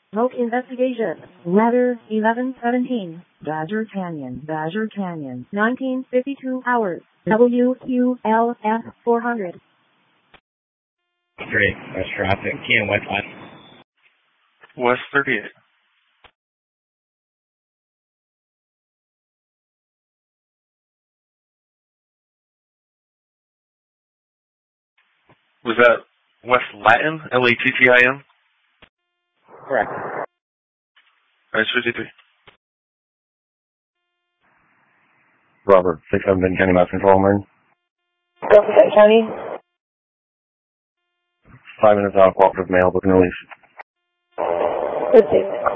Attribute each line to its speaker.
Speaker 1: Smoke investigation. Ladder 1117. Badger Canyon. Badger Canyon. 1952 hours. WQLF 400.
Speaker 2: Great. West traffic. Key West line.
Speaker 3: West 38. Was that West Latin? Lattin?
Speaker 2: Correct.
Speaker 3: Alright, 53.
Speaker 4: Robert, 6-7 Benton County Mass Control, Marine.
Speaker 5: Delta Benton County.
Speaker 4: 5 minutes out, cooperative mail, booking release.
Speaker 5: Good day.